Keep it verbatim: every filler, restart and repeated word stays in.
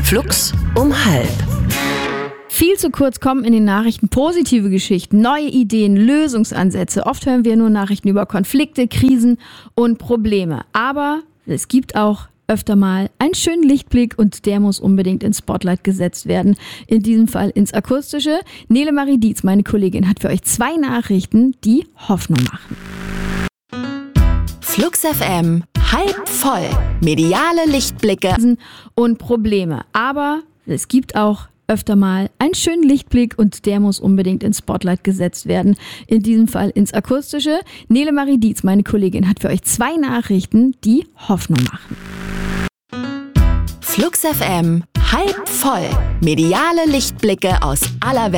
Flux um halb. Viel zu kurz kommen in den Nachrichten positive Geschichten, neue Ideen, Lösungsansätze. Oft hören wir nur Nachrichten über Konflikte, Krisen und Probleme. Aber es gibt auch öfter mal einen schönen Lichtblick und der muss unbedingt ins Spotlight gesetzt werden. In diesem Fall ins Akustische. Nele Marie Dietz, meine Kollegin, hat für euch zwei Nachrichten, die Hoffnung machen. Flux F M halb voll. Mediale Lichtblicke und Probleme. Aber es gibt auch öfter mal einen schönen Lichtblick und der muss unbedingt ins Spotlight gesetzt werden. In diesem Fall ins Akustische. Nele Marie Dietz, meine Kollegin, hat für euch zwei Nachrichten, die Hoffnung machen. Flux F M halb voll. Mediale Lichtblicke aus aller Welt.